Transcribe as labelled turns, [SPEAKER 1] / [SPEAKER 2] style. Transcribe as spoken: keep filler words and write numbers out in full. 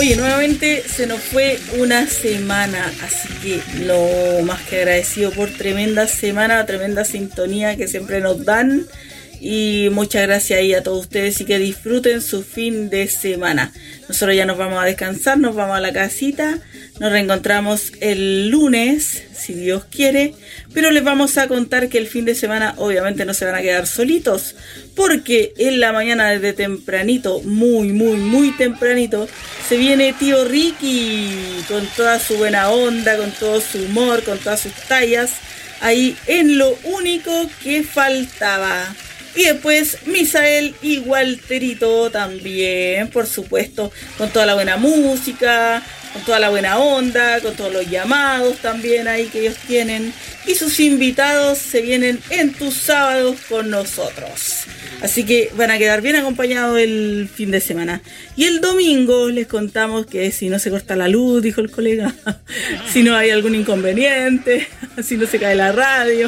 [SPEAKER 1] Oye, nuevamente se nos fue una semana, así que lo más que agradecido por tremenda semana, tremenda sintonía que siempre nos dan. Y muchas gracias ahí a todos ustedes y que disfruten su fin de semana. Nosotros ya nos vamos a descansar, nos vamos a la casita. Nos reencontramos el lunes, si Dios quiere. Pero les vamos a contar que el fin de semana obviamente no se van a quedar solitos. Porque en la mañana desde tempranito, muy, muy, muy tempranito, se viene tío Ricky con toda su buena onda, con todo su humor, con todas sus tallas. Ahí en Lo Único que Faltaba. Y después Misael y Walterito también, por supuesto, con toda la buena música, con toda la buena onda, con todos los llamados también ahí que ellos tienen. Y sus invitados se vienen en tus sábados con nosotros. Así que van a quedar bien acompañados el fin de semana. Y el domingo les contamos que si no se corta la luz, dijo el colega, si no hay algún inconveniente, si no se cae la radio,